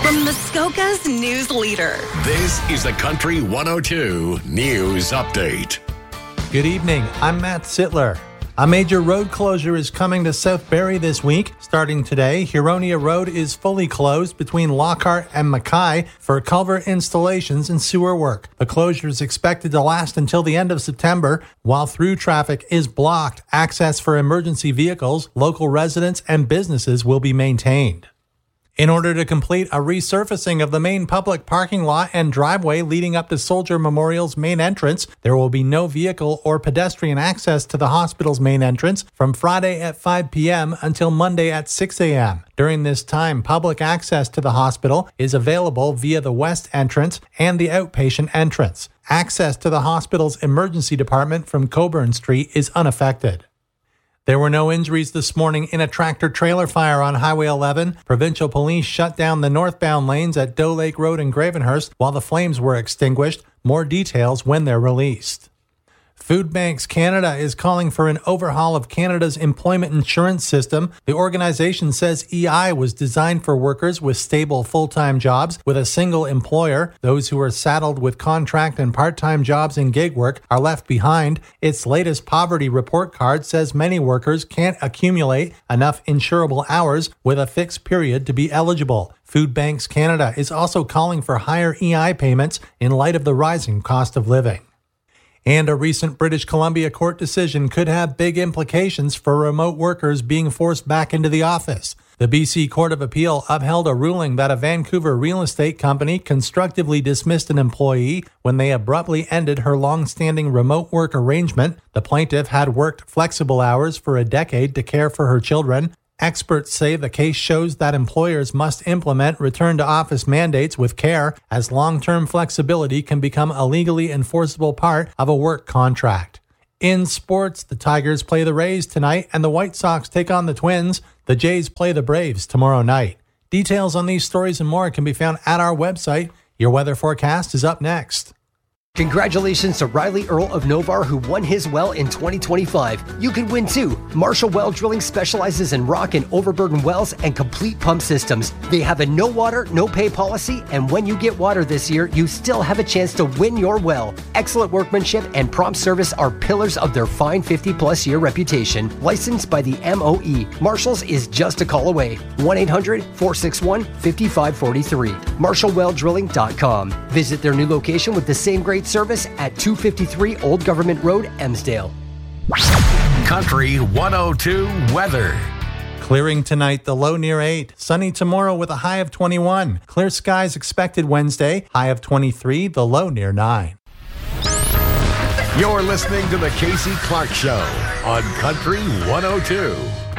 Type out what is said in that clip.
From Muskoka's news leader. This is the Country 102 News Update. Good evening. I'm Matt Sittler. A major road closure is coming to South Barrie this week. Starting today, Huronia Road is fully closed between Lockhart and Mackay for culvert installations and sewer work. The closure is expected to last until the end of September. While through traffic is blocked, access for emergency vehicles, local residents, and businesses will be maintained. In order to complete a resurfacing of the main public parking lot and driveway leading up to Soldier Memorial's main entrance, there will be no vehicle or pedestrian access to the hospital's main entrance from Friday at 5 p.m. until Monday at 6 a.m. During this time, public access to the hospital is available via the west entrance and the outpatient entrance. Access to the hospital's emergency department from Coburn Street is unaffected. There were no injuries this morning in a tractor-trailer fire on Highway 11. Provincial police shut down the northbound lanes at Doe Lake Road in Gravenhurst while the flames were extinguished. More details when they're released. Food Banks Canada is calling for an overhaul of Canada's employment insurance system. The organization says EI was designed for workers with stable full-time jobs with a single employer. Those who are saddled with contract and part-time jobs and gig work are left behind. Its latest poverty report card says many workers can't accumulate enough insurable hours with a fixed period to be eligible. Food Banks Canada is also calling for higher EI payments in light of the rising cost of living. And a recent British Columbia court decision could have big implications for remote workers being forced back into the office. The BC Court of Appeal upheld a ruling that a Vancouver real estate company constructively dismissed an employee when they abruptly ended her long-standing remote work arrangement. The plaintiff had worked flexible hours for a decade to care for her children. Experts say the case shows that employers must implement return-to-office mandates with care, as long-term flexibility can become a legally enforceable part of a work contract. In sports, the Tigers play the Rays tonight, and the White Sox take on the Twins. The Jays play the Braves tomorrow night. Details on these stories and more can be found at our website. Your weather forecast is up next. Congratulations to Riley Earl of Novar, who won his well in 2025. You could win too. Marshall Well Drilling specializes in rock and overburden wells and complete pump systems. They have a no water, no pay policy, and when you get water this year, you still have a chance to win your well. Excellent workmanship and prompt service are pillars of their fine 50-plus year reputation. Licensed by the MOE, Marshall's is just a call away. 1-800-461-5543. MarshallWellDrilling.com. Visit their new location with the same great service at 253 Old Government Road, Emsdale. Country 102 weather. Clearing tonight, the low near 8. Sunny tomorrow with a high of 21. Clear skies expected Wednesday, high of 23, the low near 9. You're listening to the Casey Clark Show on Country 102.